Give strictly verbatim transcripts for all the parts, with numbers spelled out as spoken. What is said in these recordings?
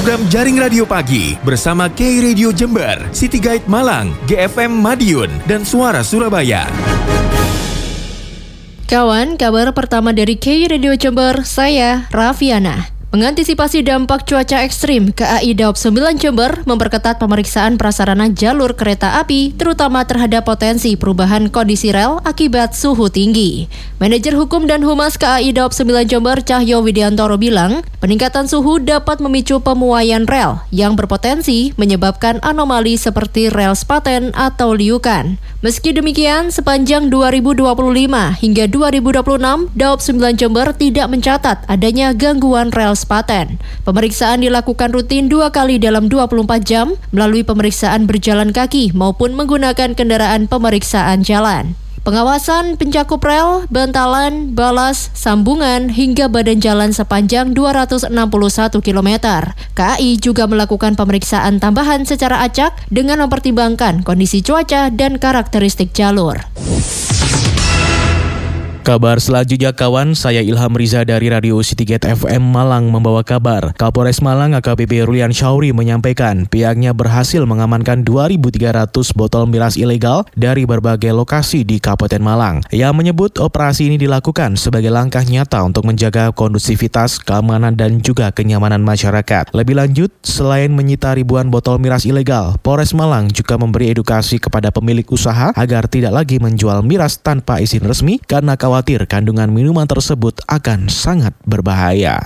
program Jaring Radio Pagi bersama K Radio Jember, City Guide Malang, G F M Madiun, dan Suara Surabaya. Kawan, kabar pertama dari K Radio Jember, saya Rafiana. Mengantisipasi dampak cuaca ekstrim, K A I Daob sembilan Jember memperketat pemeriksaan prasarana jalur kereta api, terutama terhadap potensi perubahan kondisi rel akibat suhu tinggi. Manajer Hukum dan Humas K A I Daob sembilan Jember, Cahyo Widiantoro bilang, peningkatan suhu dapat memicu pemuaian rel yang berpotensi menyebabkan anomali seperti rel spaten atau liukan. Meski demikian, sepanjang dua ribu dua puluh lima hingga dua ribu dua puluh enam, Daob sembilan Jember tidak mencatat adanya gangguan rel spaten. Pemeriksaan dilakukan rutin dua kali dalam dua puluh empat jam melalui pemeriksaan berjalan kaki maupun menggunakan kendaraan pemeriksaan jalan. Pengawasan pencakup rel, bantalan, balas, sambungan, hingga badan jalan sepanjang dua ratus enam puluh satu kilometer. K A I juga melakukan pemeriksaan tambahan secara acak dengan mempertimbangkan kondisi cuaca dan karakteristik jalur. Kabar selanjutnya kawan, saya Ilham Riza dari Radio City Gate F M Malang membawa kabar. Kapolres Malang A K B P Rulian Syauri menyampaikan pihaknya berhasil mengamankan dua ribu tiga ratus botol miras ilegal dari berbagai lokasi di Kabupaten Malang. Ia menyebut operasi ini dilakukan sebagai langkah nyata untuk menjaga kondusivitas, keamanan dan juga kenyamanan masyarakat. Lebih lanjut, selain menyita ribuan botol miras ilegal, Polres Malang juga memberi edukasi kepada pemilik usaha agar tidak lagi menjual miras tanpa izin resmi karena kawasan khawatir kandungan minuman tersebut akan sangat berbahaya.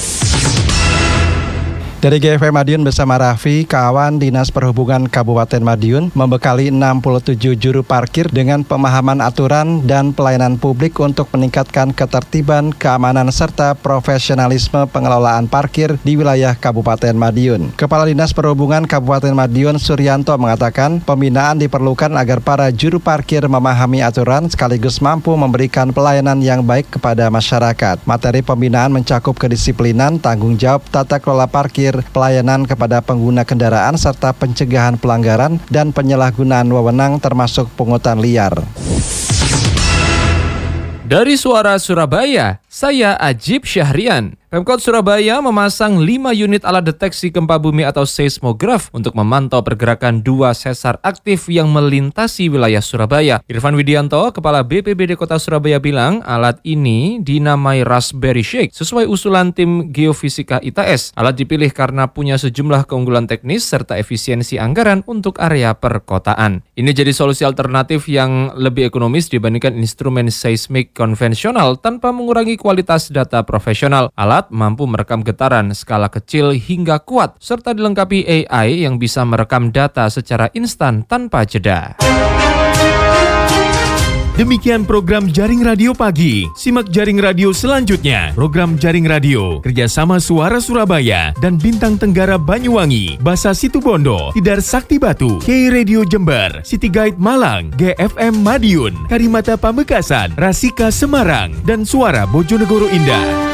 Dari G F M Madiun bersama Raffi, kawan Dinas Perhubungan Kabupaten Madiun membekali enam puluh tujuh juru parkir dengan pemahaman aturan dan pelayanan publik untuk meningkatkan ketertiban, keamanan, serta profesionalisme pengelolaan parkir di wilayah Kabupaten Madiun. Kepala Dinas Perhubungan Kabupaten Madiun Suryanto mengatakan pembinaan diperlukan agar para juru parkir memahami aturan sekaligus mampu memberikan pelayanan yang baik kepada masyarakat. Materi pembinaan mencakup kedisiplinan, tanggung jawab, tata kelola parkir, pelayanan kepada pengguna kendaraan serta pencegahan pelanggaran dan penyalahgunaan wewenang termasuk pungutan liar. Dari Suara Surabaya, saya Ajib Syahrian. Pemkot Surabaya memasang lima unit alat deteksi gempa bumi atau seismograf untuk memantau pergerakan dua sesar aktif yang melintasi wilayah Surabaya. Irfan Widianto, Kepala B P B D Kota Surabaya bilang alat ini dinamai Raspberry Shake sesuai usulan tim Geofisika I T S. Alat dipilih karena punya sejumlah keunggulan teknis serta efisiensi anggaran untuk area perkotaan. Ini jadi solusi alternatif yang lebih ekonomis dibandingkan instrumen seismik konvensional tanpa mengurangi kualitas data profesional. Alat mampu merekam getaran skala kecil hingga kuat, serta dilengkapi A I yang bisa merekam data secara instan tanpa jeda. Demikian program Jaring Radio Pagi. Simak Jaring Radio selanjutnya. Program Jaring Radio kerjasama Suara Surabaya dan Bintang Tenggara Banyuwangi, Basa Situbondo, Tidar Sakti Batu, K Radio Jember, City Guide Malang, G F M Madiun, Karimata Pamekasan, Rasika Semarang, dan Suara Bojonegoro Indah.